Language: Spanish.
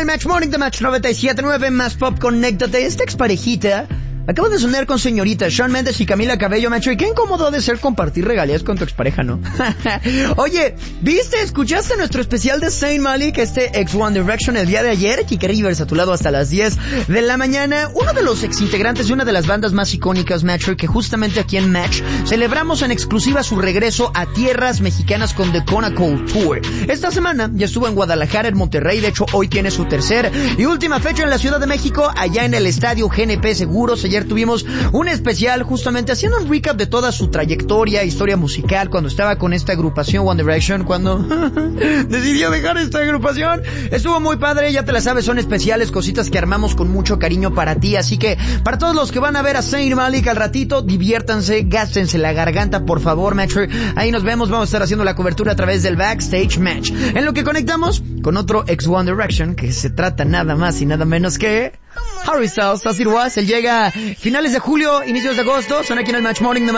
Match Morning de Match 97.9, más pop, conéctate. Esta exparejita acaba de sonar con señorita Shawn Mendes y Camila Cabello, macho, y qué incómodo ha de ser compartir regalías con tu expareja, ¿no? Oye, ¿viste? ¿Escuchaste nuestro especial de Zayn Malik, ex One Direction, el día de ayer? Kike Rivers a tu lado hasta las 10 de la mañana. Uno de los exintegrantes de una de las bandas más icónicas, macho, que justamente aquí en Match celebramos en exclusiva su regreso a tierras mexicanas con The Kona Cold Tour. Esta semana ya estuvo en Guadalajara, en Monterrey, de hecho hoy tiene su tercer y última fecha en la Ciudad de México, allá en el Estadio GNP Seguros. Ayer tuvimos un especial justamente haciendo un recap de toda su trayectoria, historia musical, cuando estaba con esta agrupación One Direction, cuando decidió dejar esta agrupación. Estuvo muy padre, ya te la sabes, son especiales, cositas que armamos con mucho cariño para ti, así que para todos los que van a ver a Zayn Malik al ratito, diviértanse, gástense la garganta, por favor, match. Ahí nos vemos, vamos a estar haciendo la cobertura a través del Backstage Match, en lo que conectamos con otro ex One Direction, que se trata nada más y nada menos que Harry Styles. Así lo hace, él llega finales de julio, inicios de agosto, son aquí en el Match Morning de